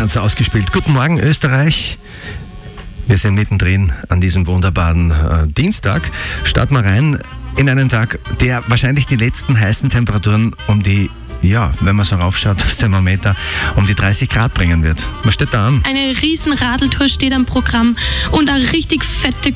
ganz ausgespielt. Guten Morgen, Österreich. Wir sind mittendrin an diesem wunderbaren Dienstag. Starten wir rein in einen Tag, der wahrscheinlich die letzten heißen Temperaturen um die, wenn man so raufschaut aufs Thermometer, um die 30 Grad bringen wird. Was steht da an? Eine riesen Radeltour steht am Programm und eine richtig fette